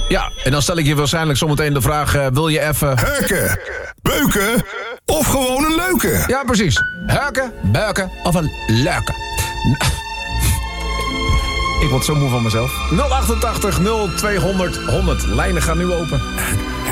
Ja, en dan stel ik je waarschijnlijk zometeen de vraag... wil je even... Hurken, beuken of gewoon een leuke? Ja, precies. Hurken, beuken of een leuke. Ik word zo moe van mezelf. 088 0200 100. Lijnen gaan nu open.